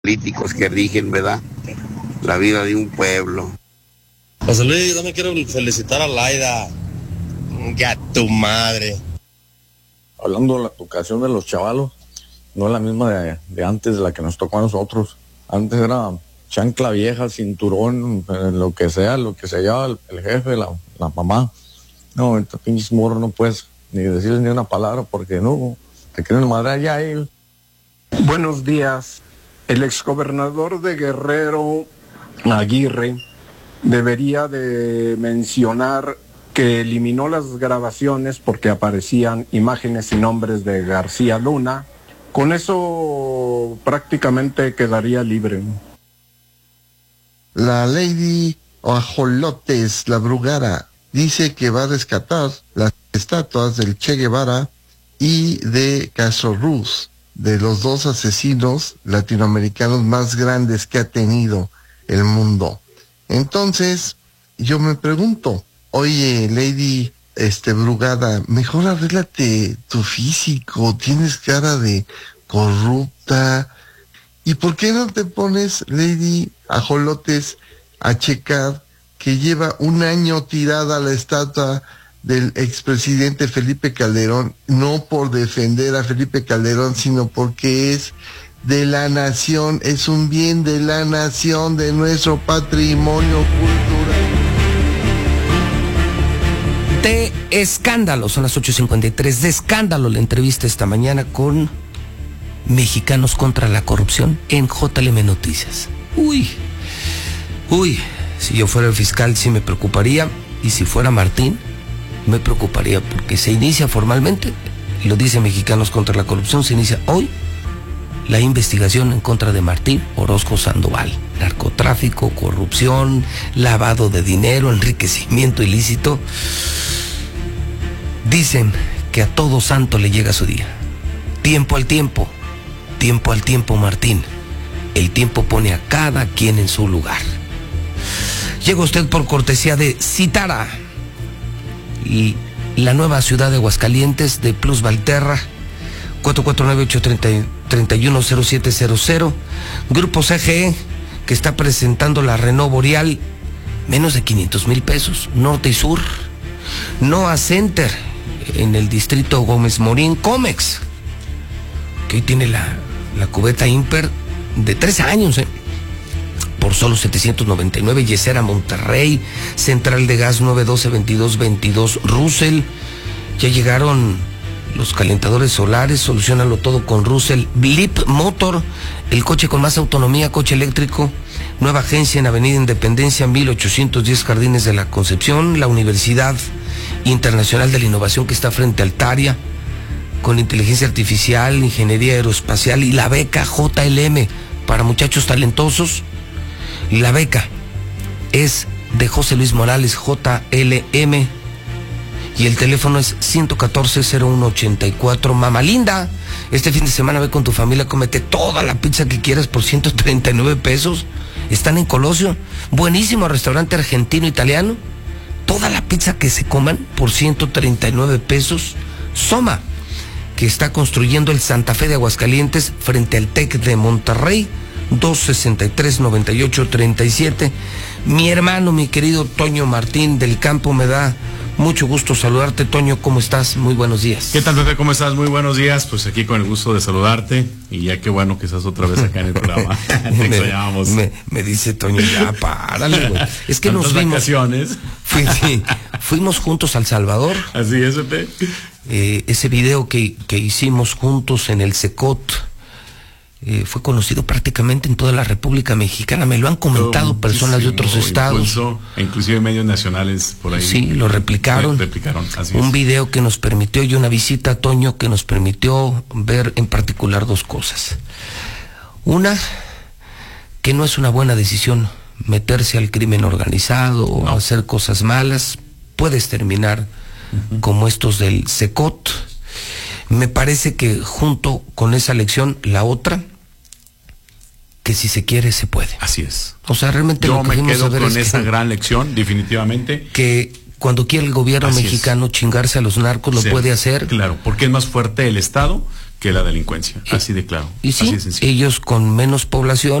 políticos que rigen, ¿verdad?, la vida de un pueblo. José Luis, yo también quiero felicitar a Laida. ¡Ya tu madre! Hablando de la educación de los chavalos, no es la misma de antes, de la que nos tocó a nosotros. Antes era chancla vieja, cinturón, lo que sea, lo que se llevaba el jefe, la mamá. No, estos pinches morros no puedes ni decirles ni una palabra porque no, te quieren madrear ya ellos. Buenos días. El exgobernador de Guerrero, Aguirre, debería de mencionar que eliminó las grabaciones porque aparecían imágenes y nombres de García Luna. Con eso prácticamente quedaría libre. La Lady Ajolotes, la Brugara, dice que va a rescatar las estatuas del Che Guevara y de Castro Ruz, de los dos asesinos latinoamericanos más grandes que ha tenido el mundo. Entonces, yo me pregunto, oye, Lady Brugada, mejor arréglate tu físico, tienes cara de corrupta. ¿Y por qué no te pones, Lady Ajolotes, a checar que lleva un año tirada la estatua del expresidente Felipe Calderón, no por defender a Felipe Calderón, sino porque es de la nación, es un bien de la nación, de nuestro patrimonio cultural? De escándalo, son las 8:53, de escándalo la entrevista esta mañana con Mexicanos contra la Corrupción en JLM Noticias. Uy, si yo fuera el fiscal sí me preocuparía, y si fuera Martín me preocuparía, porque se inicia formalmente, lo dice Mexicanos contra la Corrupción, se inicia hoy la investigación en contra de Martín Orozco Sandoval. Narcotráfico, corrupción, lavado de dinero, enriquecimiento ilícito. Dicen que a todo santo le llega su día. Tiempo al tiempo, Martín. El tiempo pone a cada quien en su lugar. Llega usted por cortesía de Citara y la nueva ciudad de Aguascalientes de Plus Valterra, 449-831-0700. Grupo CGE, que está presentando la Renault Boreal, menos de 500,000 pesos, norte y sur. Noah Center, en el distrito Gómez Morín. Comex, que hoy tiene la cubeta Imper de 3 años, por solo 799. Yesera Monterrey, Central de Gas 912-2222 Russell. Ya llegaron los calentadores solares, solucionalo todo con Russell. Blip Motor, el coche con más autonomía, coche eléctrico. Nueva agencia en Avenida Independencia 1810 Jardines de la Concepción. La Universidad Internacional de la Innovación, que está frente al Taria, con inteligencia artificial, ingeniería aeroespacial, y la beca JLM para muchachos talentosos. La beca es de José Luis Morales, JLM, y el teléfono es 114-0184. Mamá linda, este fin de semana ve con tu familia, cómete toda la pizza que quieras por 139 pesos. Están en Colosio, buenísimo restaurante argentino italiano. Toda la pizza que se coman por 139 pesos. Soma, que está construyendo el Santa Fe de Aguascalientes frente al TEC de Monterrey, 263-9837. Mi hermano, mi querido Toño Martín del Campo, me da mucho gusto saludarte. Toño, ¿cómo estás? Muy buenos días. ¿Qué tal, Pepe? ¿Cómo estás? Muy buenos días. Pues aquí con el gusto de saludarte, y ya qué bueno que estás otra vez acá en el programa. Te extrañábamos. Me dice Toño, ya párale, güey. Es que nos vimos. Vacaciones. Fuimos juntos a El Salvador. Así es, Pepe. Ese video que hicimos juntos en el Secot fue conocido prácticamente en toda la República Mexicana. Me lo han comentado personas de otros estados. Inclusive medios nacionales por ahí. Sí, lo replicaron. Así un es. video que nos permitió, y una visita a Toño que nos permitió ver en particular 2 cosas. Una, que no es una buena decisión meterse al crimen organizado o hacer cosas malas. Puedes terminar como estos del Secot. Me parece que junto con esa lección, la otra, que si se quiere, se puede. Así es. O sea, realmente yo lo que me vimos quedo de ver con es esa gran lección, definitivamente. Que cuando quiere el gobierno mexicano chingarse a los narcos, lo puede hacer. Claro, porque es más fuerte el Estado que la delincuencia. Así de claro. Y sí, así de sencillo. ellos con menos población